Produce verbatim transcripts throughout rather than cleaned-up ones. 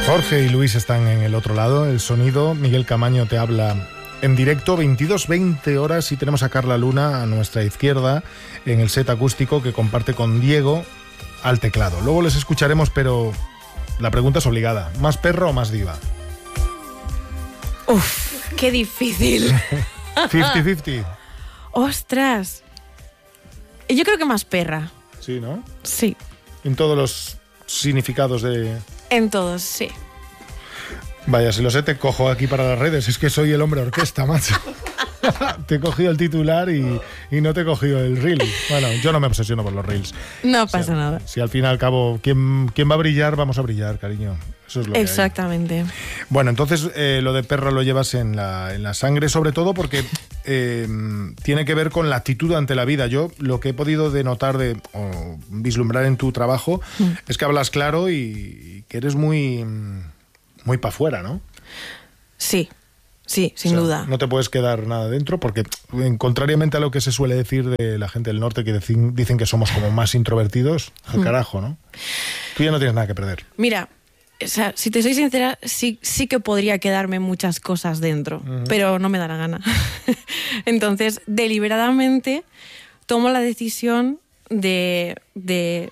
Jorge y Luis están en el otro lado, el sonido. Miguel Camaño te habla en directo, veintidós veinte horas, y tenemos a Carla Luna a nuestra izquierda en el set acústico que comparte con Diego al teclado. Luego les escucharemos, pero la pregunta es obligada. ¿Más perro o más diva? Uf, qué difícil. cincuenta cincuenta. Ostras. Yo creo que más perra. Sí, ¿no? Sí. En todos los significados de... En todos, sí. Vaya, si lo sé, te cojo aquí para las redes. Es que soy el hombre orquesta, macho. Te he cogido el titular y, y no te he cogido el reel. Bueno, yo no me obsesiono por los reels. No pasa o sea, nada. Si al fin y al cabo, ¿quién, quién va a brillar? Vamos a brillar, cariño. Eso es lo Exactamente. que hay. Bueno, entonces eh, lo de perro lo llevas en la, en la sangre, sobre todo porque eh, tiene que ver con la actitud ante la vida. Yo lo que he podido denotar de, o vislumbrar en tu trabajo mm. es que hablas claro y, y que eres muy, muy para afuera, ¿no? Sí. Sí, sin o sea, duda. No te puedes quedar nada dentro porque, contrariamente a lo que se suele decir de la gente del norte, que dicen, dicen que somos como más introvertidos, al carajo, ¿no? Tú ya no tienes nada que perder. Mira, o sea, si te soy sincera, sí, sí que podría quedarme muchas cosas dentro, uh-huh. pero no me da la gana. Entonces, deliberadamente tomo la decisión de... de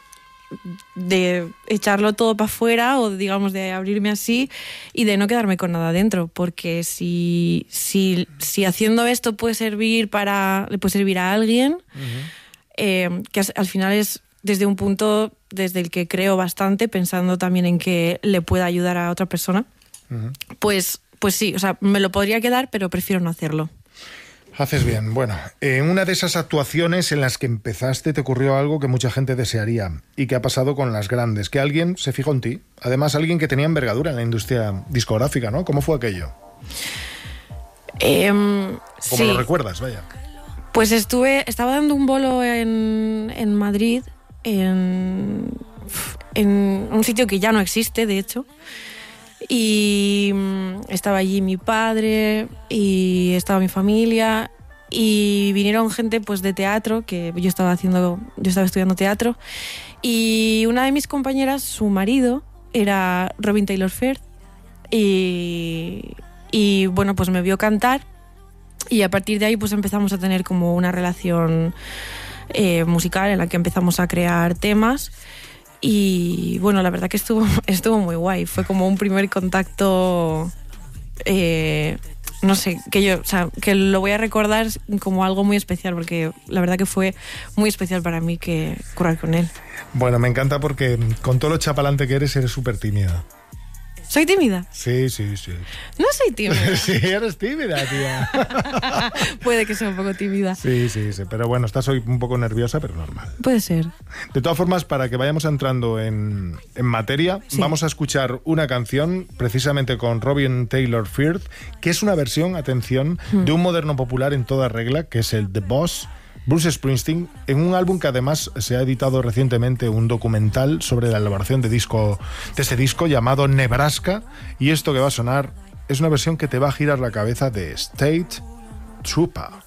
de echarlo todo para afuera o digamos de abrirme así y de no quedarme con nada dentro, porque si, si, si haciendo esto puede servir para le puede servir a alguien, uh-huh. eh, que al final es desde un punto desde el que creo bastante, pensando también en que le pueda ayudar a otra persona, uh-huh. pues, pues sí, o sea, me lo podría quedar, pero prefiero no hacerlo. Haces bien. Bueno, en una de esas actuaciones en las que empezaste te ocurrió algo que mucha gente desearía y que ha pasado con las grandes, que alguien se fijó en ti, además alguien que tenía envergadura en la industria discográfica, ¿no? ¿Cómo fue aquello? Eh, ¿Cómo sí. lo recuerdas? Vaya. Pues estuve, estaba dando un bolo en, en Madrid, en, en un sitio que ya no existe, de hecho. Y estaba allí mi padre y estaba mi familia y vinieron gente pues de teatro, que yo estaba haciendo, yo estaba estudiando teatro, y una de mis compañeras, su marido era Robin Taylor Firth y, y bueno, pues me vio cantar y a partir de ahí pues empezamos a tener como una relación eh, musical en la que empezamos a crear temas. Y bueno, la verdad que estuvo, estuvo muy guay. Fue como un primer contacto, eh, no sé, que yo, o sea, que lo voy a recordar como algo muy especial, porque la verdad que fue muy especial para mí que currar con él. Bueno, me encanta porque con todo lo chapalante que eres, eres súper tímida. ¿Soy tímida? Sí, sí, sí. No soy tímida. Sí, eres tímida, tía. Puede que sea un poco tímida. Sí, sí, sí. Pero bueno, estás hoy un poco nerviosa, pero normal. Puede ser. De todas formas, para que vayamos entrando en, en materia, sí. Vamos a escuchar una canción precisamente con Robin Taylor Firth, que es una versión, atención, hmm. de un moderno popular en toda regla, que es el The Boss, Bruce Springsteen, en un álbum que además se ha editado recientemente un documental sobre la elaboración de, disco, de ese disco llamado Nebraska, y esto que va a sonar es una versión que te va a girar la cabeza de State Trooper.